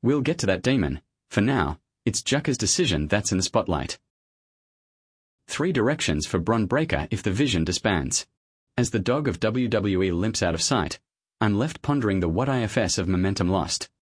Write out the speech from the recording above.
We'll get to that demon. For now, it's Jacka's decision that's in the spotlight. 3 directions for Bron Breakker if the Vision disbands. As the dog of WWE limps out of sight, I'm left pondering the what ifs of momentum lost.